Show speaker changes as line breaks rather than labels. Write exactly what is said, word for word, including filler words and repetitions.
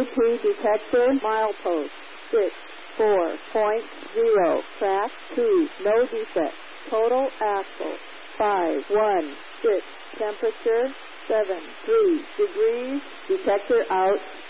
T detector, milepost, six four point zero, track two, no defect, total axle, five one six, temperature, seven three degrees, detector out.